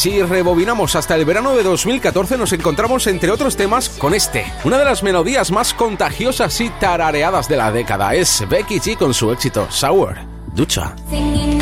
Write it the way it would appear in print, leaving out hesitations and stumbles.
Si rebobinamos hasta el verano de 2014 nos encontramos entre otros temas con este. Una de las melodías más contagiosas y tarareadas de la década es Becky G con su éxito Sour. Ducha. Singing